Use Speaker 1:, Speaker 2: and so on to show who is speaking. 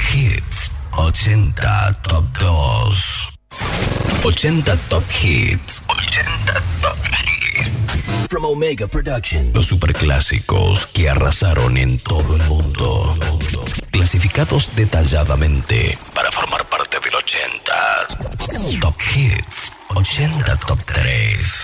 Speaker 1: Hits 80 Top 2. 80 Top Hits. 80 Top Hits. From Omega Production. Los superclásicos que arrasaron en todo el mundo. Clasificados detalladamente para formar parte del 80. Top Hits 80 Top 3.